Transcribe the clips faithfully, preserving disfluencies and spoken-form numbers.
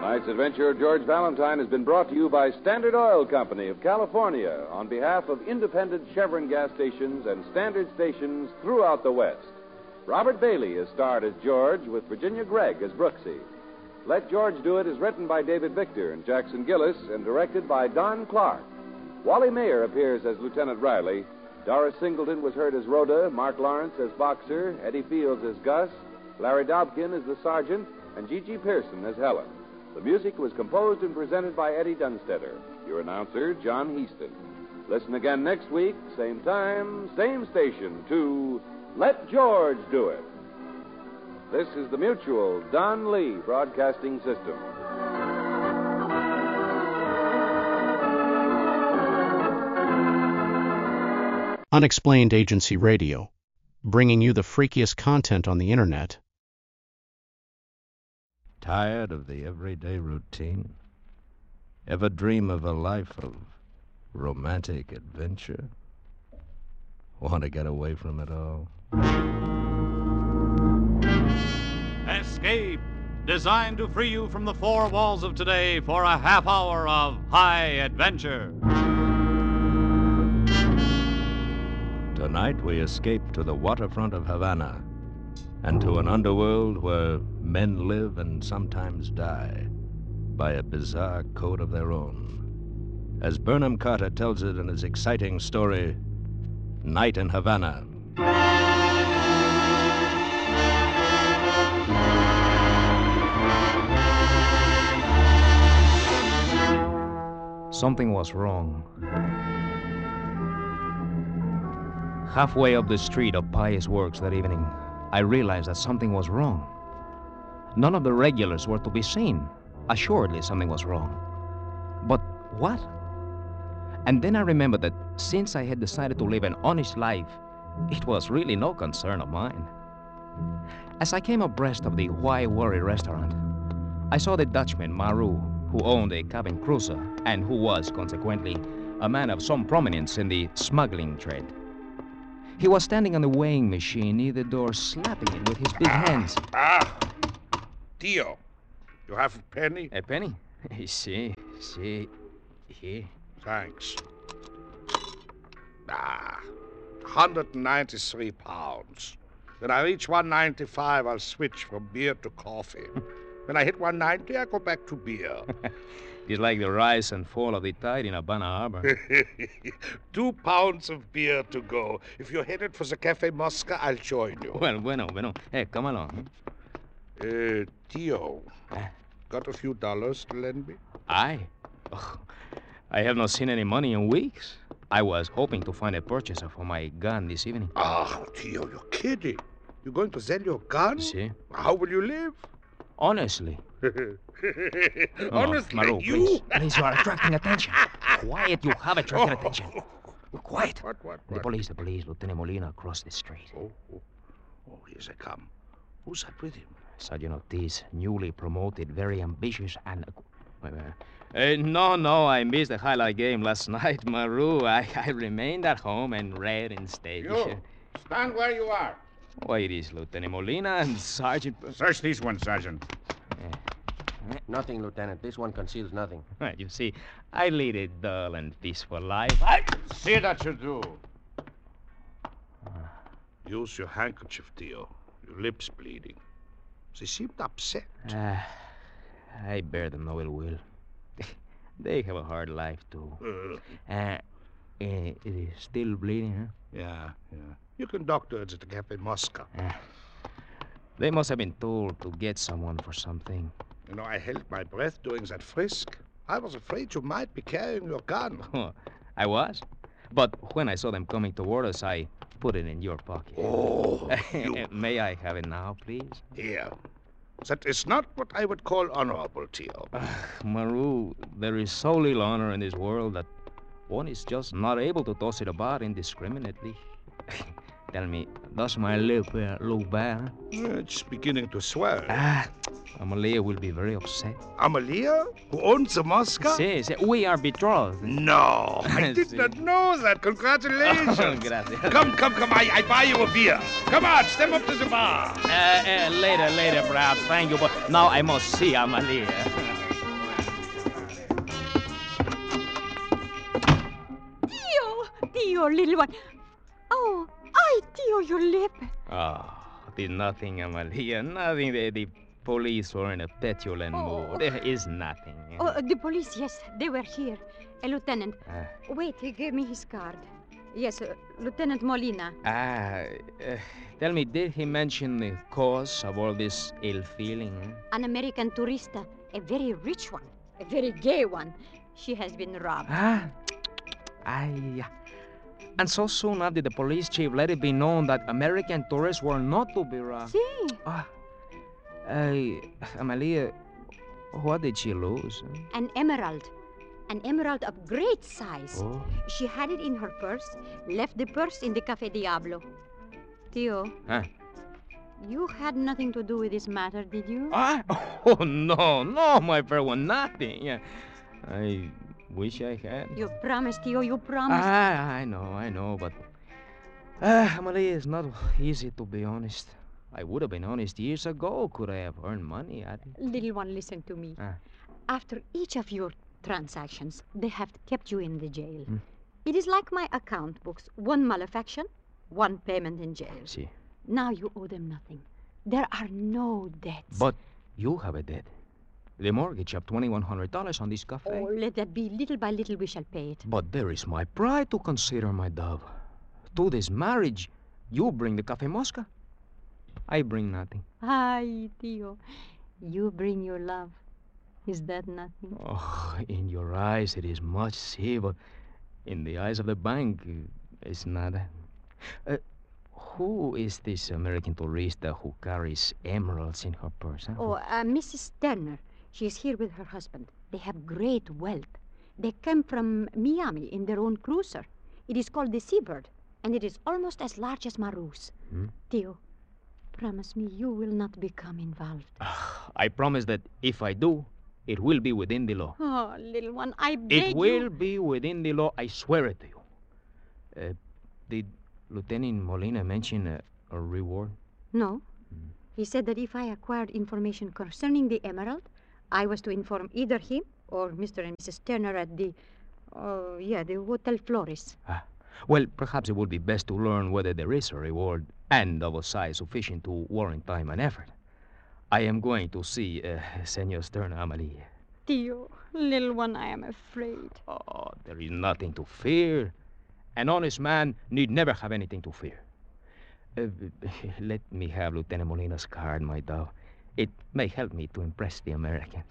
Tonight's adventure of George Valentine has been brought to you by Standard Oil Company of California on behalf of independent Chevron gas stations and Standard stations throughout the West. Robert Bailey is starred as George with Virginia Gregg as Brooksy. Let George Do It is written by David Victor and Jackson Gillis and directed by Don Clark. Wally Mayer appears as Lieutenant Riley. Doris Singleton was heard as Rhoda, Mark Lawrence as Boxer, Eddie Fields as Gus, Larry Dobkin as the Sergeant, and Gigi Pearson as Helen. The music was composed and presented by Eddie Dunstetter. Your announcer, John Heaston. Listen again next week, same time, same station, to Let George Do It. This is the Mutual Don Lee Broadcasting System. Unexplained Agency Radio, bringing you the freakiest content on the Internet. Tired of the everyday routine? Ever dream of a life of romantic adventure? Want to get away from it all? Escape, designed to free you from the four walls of today for a half hour of high adventure. Tonight we escape to the waterfront of Havana and to an underworld where men live and sometimes die by a bizarre code of their own. As Burnham Carter tells it in his exciting story, Night in Havana. Something was wrong. Halfway up the street of Pious Works that evening, I realized that something was wrong. None of the regulars were to be seen. Assuredly, something was wrong. But what? And then I remembered that since I had decided to live an honest life, it was really no concern of mine. As I came abreast of the Why Worry restaurant, I saw the Dutchman, Maru, who owned a cabin cruiser and who was, consequently, a man of some prominence in the smuggling trade. He was standing on the weighing machine near the door, slapping it with his big hands. Ah! Tio, you have a penny? A penny? See, see, here. Thanks. Ah, one hundred ninety-three pounds. When I reach one ninety-five, I'll switch from beer to coffee. When I hit one ninety, I go back to beer. It's like the rise and fall of the tide in Havana Harbor. Two pounds of beer to go. If you're headed for the Cafe Mosca, I'll join you. Well, bueno, bueno. Hey, come along. Uh, Tio, got a few dollars to lend me? I? Oh, I have not seen any money in weeks. I was hoping to find a purchaser for my gun this evening. Ah, Tio, you're kidding. You're going to sell your gun? See? How will you live? Honestly. Honestly, Maru, you? Please. please, you are attracting attention. Quiet, you have attracted Oh. attention. Quiet. What, what, The what? police, the police, Lieutenant Molina across the street. Oh, oh, oh, here they come. Who's that with him? Sergeant Ortiz, newly promoted, very ambitious, and... Wait, wait. Uh, no, no, I missed the highlight game last night, Maru. I, I remained at home and read instead. You, stand where you are. Why, it is Lieutenant Molina and Sergeant... Search these ones, Sergeant. Nothing, Lieutenant. This one conceals nothing. Right, you see, I lead a dull and peaceful life. I... See that you do. Use your handkerchief, Tio. Your lips bleeding. They seemed upset. Uh, I bear them no ill will. They have a hard life, too. Uh, Uh, it is still bleeding, huh? yeah, yeah. You can doctor it at the Cafe Mosca. Uh, they must have been told to get someone for something. You know, I held my breath doing that frisk. I was afraid you might be carrying your gun. Oh, I was? But when I saw them coming toward us, I put it in your pocket. Oh, you... May I have it now, please? Here. That is not what I would call honorable, Tio. Uh, Maru, there is so little honor in this world that one is just not able to toss it about indiscriminately. Tell me, does my lip uh, look bad? It's beginning to swell. Ah, Amalia will be very upset. Amalia? Who owns the Mosca? Si, si, we are betrothed. No, I did Si. not know that. Congratulations. Oh, gracias. Come, come, come. I, I buy you a beer. Come on, step up to the bar. Uh, uh, later, later, perhaps. Thank you, but now I must see Amalia. Tio, little one. Oh, ay, Tio, your lip. Oh, there's nothing, Amalia. Nothing. The, the police were in a petulant Oh. mood. There is nothing. Oh, the police, yes, they were here. A lieutenant. Ah. Wait, he gave me his card. Yes, uh, Lieutenant Molina. Ah, uh, tell me, did he mention the cause of all this ill feeling? An American tourista, a very rich one, a very gay one. She has been robbed. Ah, ay. And so soon after the police chief let it be known that American tourists were not to be robbed. See, Ah, ay, Amalia, what did she lose? an emerald. An emerald of great size. Oh. She had it in her purse, left the purse in the Cafe Diablo. Tio, Huh? you had nothing to do with this matter, did you? Ah, oh, no, no, my fair one, nothing. I wish I had. You promised, Tio, you promised. Ah, I know, I know, but... Ah, Amalia, it's not easy to be honest. I would have been honest years ago. Could I have earned money at it? Little one, listen to me. Ah. After each of your transactions, they have kept you in the jail. Hmm. It is like my account books. One malefaction, one payment in jail. See. Now you owe them nothing. There are no debts. But you have a debt. The mortgage of twenty-one hundred dollars on this cafe. Oh, let that be. Little by little we shall pay it. But there is my pride to consider, my dove. To this marriage, you bring the Cafe Mosca. I bring nothing. Ay, Tio. You bring your love. Is that nothing? Oh, in your eyes it is much, see, but in the eyes of the bank, uh, it's not. Uh, who is this American tourista who carries emeralds in her purse? Huh? Oh, uh, Missus Turner. She is here with her husband. They have great wealth. They came from Miami in their own cruiser. It is called the Seabird, and it is almost as large as Maru's. Hmm? Tio, promise me you will not become involved. I promise that if I do, it will be within the law. Oh, little one, I beg It will you. be within the law, I swear it to you. Uh, did Lieutenant Molina mention a, a reward? No. He said that if I acquired information concerning the emerald, I was to inform either him or Mister and Missus Turner at the, uh, yeah, the Hotel Flores. Ah, well, perhaps it would be best to learn whether there is a reward and of a size sufficient to warrant time and effort. I am going to see uh, Senor Stern Amalia. Tio, little one, I am afraid. Oh, there is nothing to fear. An honest man need never have anything to fear. Uh, let me have Lieutenant Molina's card, my dove. It may help me to impress the Americans.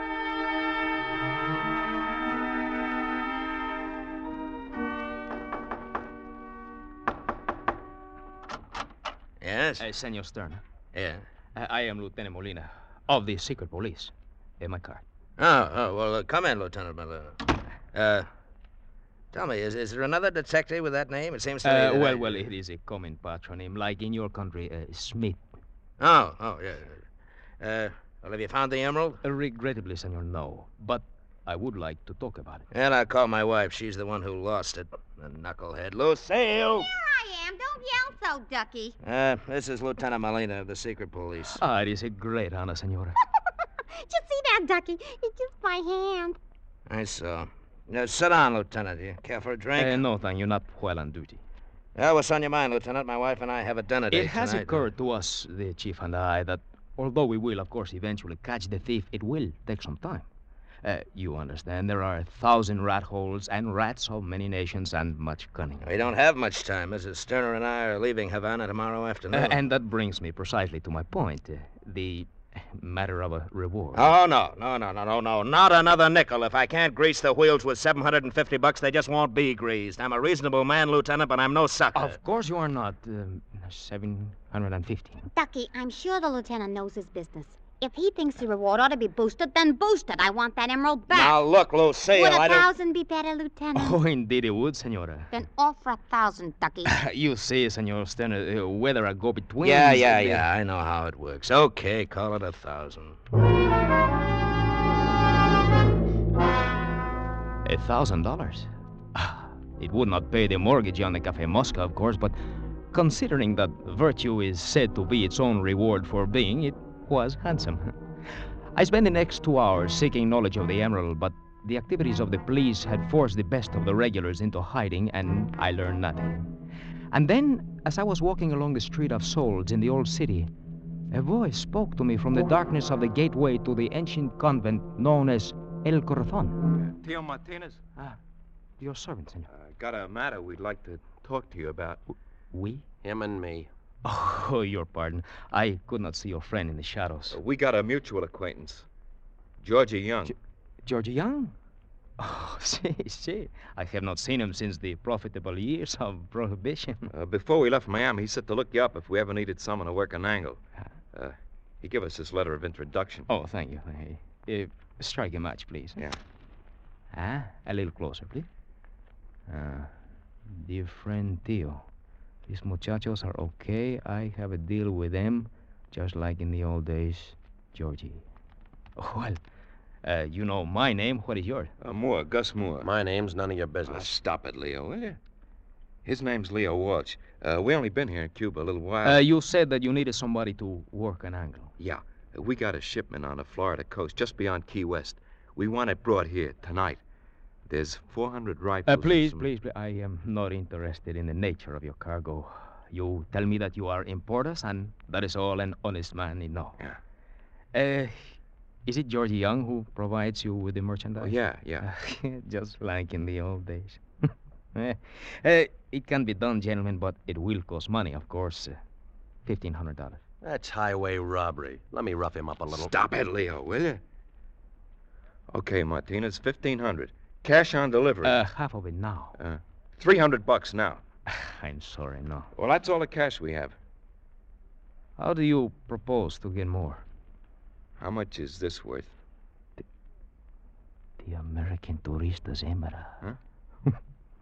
Yes? Uh, Senor Stern, Yeah. uh, I am Lieutenant Molina of the secret police. Uh, my card. Oh, oh, well, uh, come in, Lieutenant Miller. Uh, tell me, is, is there another detective with that name? It seems to me Uh, that well, I- well, it is a common patronym, like in your country, uh, Smith. Oh, oh, yeah. Uh, well, have you found the emerald? Uh, regrettably, senor, no. But I would like to talk about it. And I'll call my wife. She's the one who lost it. The knucklehead. Lucille! I am. Don't yell so, Ducky. Uh, this is Lieutenant Molina of the secret police. Ah, it is a great honor, senora. Just see that, Ducky. He kissed my hand. I saw. Now, sit down, Lieutenant. You care for a drink? Uh, no, thank you, not while on duty. Yeah, what's on your mind, Lieutenant? My wife and I have a dinner date It has tonight. occurred to us, the chief and I, that although we will, of course, eventually catch the thief, it will take some time. Uh, you understand, there are a thousand rat holes and rats of many nations and much cunning. We don't have much time. Missus Sterner and I are leaving Havana tomorrow Uh, afternoon. and that brings me precisely to my point, uh, the matter of a reward. Oh, no, no, no, no, no, no. Not another nickel. If I can't grease the wheels with seven hundred fifty bucks, they just won't be greased. I'm a reasonable man, Lieutenant, but I'm no sucker. Of course you are not. Um, seven hundred fifty. Ducky, I'm sure the lieutenant knows his business. If he thinks the reward ought to be boosted, then boost it. I want that emerald back. Now, look, Lucille, Would a I don't... thousand be better, Lieutenant? Oh, indeed it would, senora. Then offer a thousand, Ducky. You see, senor Sterner, uh, whether I go between... Yeah, yeah, yeah, I know how it works. Okay, call it a thousand. A thousand dollars? It would not pay the mortgage on the Cafe Mosca, of course, but considering that virtue is said to be its own reward for being, it was handsome. I spent the next two hours seeking knowledge of the emerald, but the activities of the police had forced the best of the regulars into hiding, and I learned nothing. And then, as I was walking along the street of souls in the old city, a voice spoke to me from the darkness of the gateway to the ancient convent known as El Corazon. Tio Martinez? Ah, your servant, senor. Uh, got a matter we'd like to talk to you about. We? Him and me. Oh, your pardon. I could not see your friend in the shadows. Uh, we got a mutual acquaintance. Georgie Young. G- Georgie Young? Oh, see, see. I have not seen him since the profitable years of Prohibition. Uh, before we left Miami, he said to look you up if we ever needed someone to work an angle. Uh, he gave us his letter of introduction. Oh, thank you. Uh, strike a match, please. Yeah. Ah, a little closer, please. Uh, dear friend Tio, these muchachos are okay. I have a deal with them, just like in the old days. Georgie. Oh, well, uh, you know my name. What is yours? Uh, Moore, Gus Moore. My name's none of your Ah, business. stop it, Leo, will you? His name's Leo Walsh. Uh, we only been here in Cuba a little while. Uh, you said that you needed somebody to work an angle. Yeah. Uh, we got a shipment on the Florida coast, just beyond Key West. We want it brought here tonight. There's four hundred rifles. Uh, please, some... please, please, I am not interested in the nature of your cargo. You tell me that you are importers, and that is all an honest man need know. Yeah. Uh, is it Georgie Young who provides you with the merchandise? Oh, yeah, yeah. Just like in the old days. uh, it can be done, gentlemen, but it will cost money, of course. Uh, fifteen hundred dollars. That's highway robbery. Let me rough him up a little. Stop it, Leo, will you? Okay, Martinez, fifteen hundred. Cash on delivery. Uh, half of it now. Uh, three hundred bucks now. I'm sorry, no. Well, that's all the cash we have. How do you propose to get more? How much is this worth? The, the American Turistas Emera. Huh?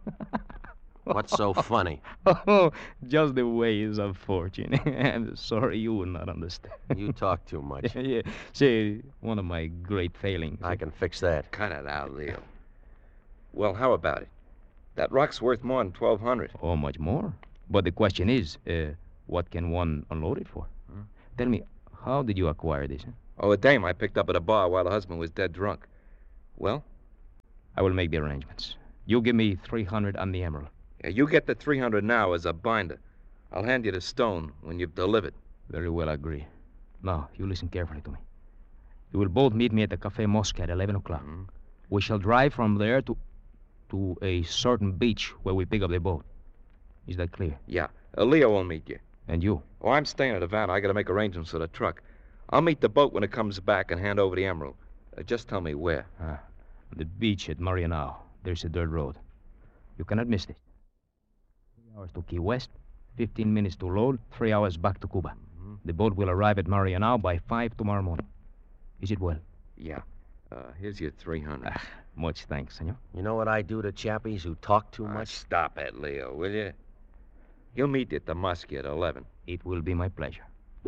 What's so funny? Oh, just the ways of fortune. I'm sorry you will not understand. You talk too much. Yeah, see, one of my great failings. I can fix that. Cut it out, Leo. Well, how about it? That rock's worth more than twelve hundred. Oh, much more. But the question is, uh, what can one unload it for? Huh? Tell me, how did you acquire this? Huh? Oh, a dame I picked up at a bar while the husband was dead drunk. Well? I will make the arrangements. You give me three hundred on the emerald. Yeah, you get the three hundred now as a binder. I'll hand you the stone when you've delivered. Very well, I agree. Now, you listen carefully to me. You will both meet me at the Cafe Mosca at eleven o'clock. Mm-hmm. We shall drive from there to to a certain beach where we pick up the boat. Is that clear? Yeah. Uh, Leo will meet you. And you? Oh, I'm staying at Havana. I got to make arrangements for the truck. I'll meet the boat when it comes back and hand over the emerald. Uh, just tell me where. Ah, the beach at Marianao. There's a dirt road. You cannot miss it. Three hours to Key West, fifteen minutes to load, three hours back to Cuba. Mm-hmm. The boat will arrive at Marianao by five tomorrow morning. Is it well? Yeah. Uh, here's your three hundred. Ah, much thanks, senor. You know what I do to chappies who talk too Ah, much? stop it, Leo, will you? He'll meet you at the Muskie at eleven. It will be my pleasure.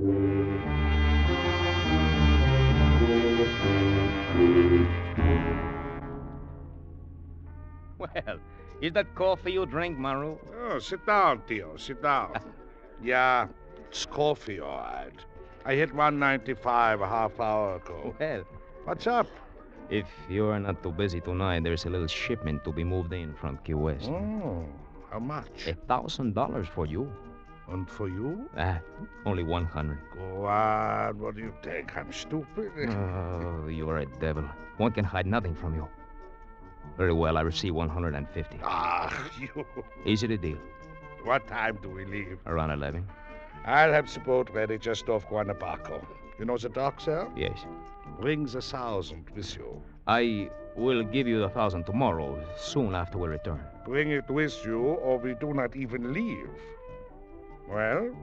Well, is that coffee you drink, Maru? Oh, sit down, Tio. Sit down. Yeah, it's coffee, all right. I hit one ninety-five a half hour ago. Well, What's up? if you are not too busy tonight, there's a little shipment to be moved in from Key West. Oh, how much? A thousand dollars for you. And for you? Ah, only one hundred. Go on. What do you think? I'm stupid? Oh, you are a devil. One can hide nothing from you. Very well, I receive one hundred and fifty. Ah, you. Is it a deal? What time do we leave? Around eleven? I'll have the boat ready just off Guanabaco. You know the dock, sir? Yes. Bring the thousand with you. I will give you the thousand tomorrow, soon after we return. Bring it with you, or we do not even leave. Well,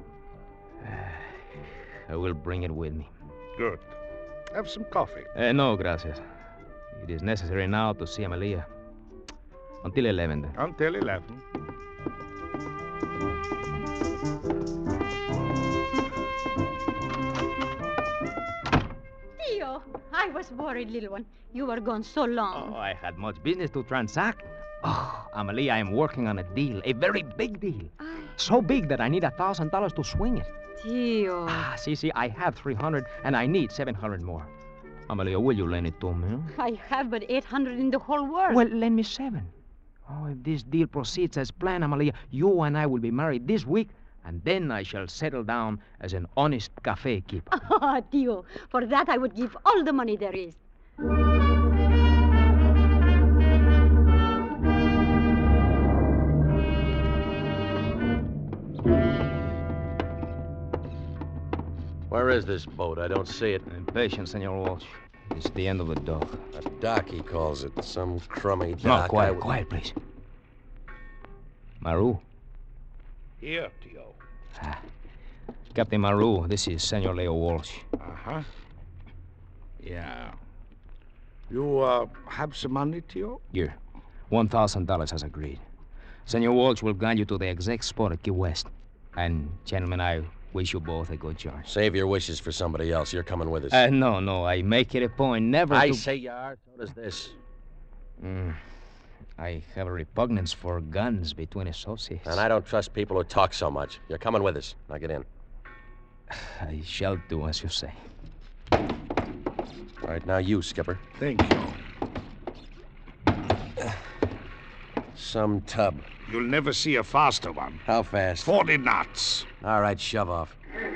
I will bring it with me. good. Have some coffee. Uh, no, gracias. It is necessary now to see Amelia. Until eleven, then. Until eleven. Tio, I was worried, little one. You were gone so long. Oh, I had much business to transact. Oh, Amelia, I am working on a deal, a very big deal. Ay, So big that I need a thousand dollars to swing it. Tio. Ah, see, see, I have three hundred, and I need seven hundred more. Amelia, will you lend it to me? I have but eight hundred in the whole world. Well, lend me seven. Oh, if this deal proceeds as planned, Amelia, you and I will be married this week, and then I shall settle down as an honest cafe keeper. Ah, Tio, for that I would give all the money there is. Where is this boat? I don't see it. Impatient, Senor Walsh. It's the end of the dock. A dock, he calls it. Some crummy dock. No, quiet, I... quiet, please. Maru. Here, Tio. Ah. Captain Maru, this is Senor Leo Walsh. Uh-huh. Yeah. You, uh, have some money, Tio? Here. One thousand dollars as agreed. Senor Walsh will guide you to the exact spot at Key West. And, gentlemen, I wish you both a good journey. Save your wishes for somebody else. You're coming with us. Uh, no, no. I make it a point never I to... say you are. So does this. Mm. I have a repugnance for guns between associates. And I don't trust people who talk so much. You're coming with us. Now get in. I shall do as you say. All right, now you, Skipper. Thank you. Some tub. You'll never see a faster one. How fast? Forty knots. All right, shove off.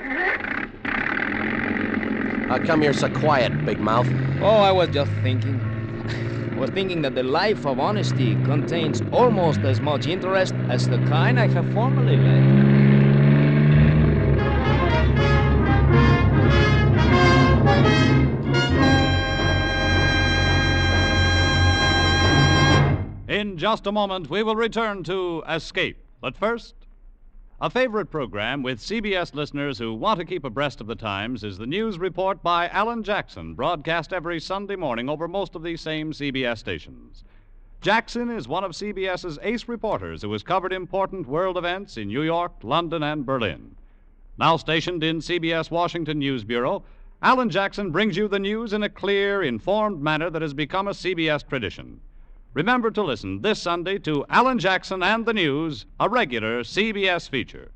How come you're so quiet, big mouth? Oh, I was just thinking. I was thinking that the life of honesty contains almost as much interest as the kind I have formerly led. In just a moment, we will return to Escape. But first, a favorite program with C B S listeners who want to keep abreast of the times is the news report by Alan Jackson, broadcast every Sunday morning over most of these same C B S stations. Jackson is one of CBS's ace reporters who has covered important world events in New York, London, and Berlin. Now stationed in C B S Washington News Bureau, Alan Jackson brings you the news in a clear, informed manner that has become a C B S tradition. Remember to listen this Sunday to Alan Jackson and the News, a regular C B S feature.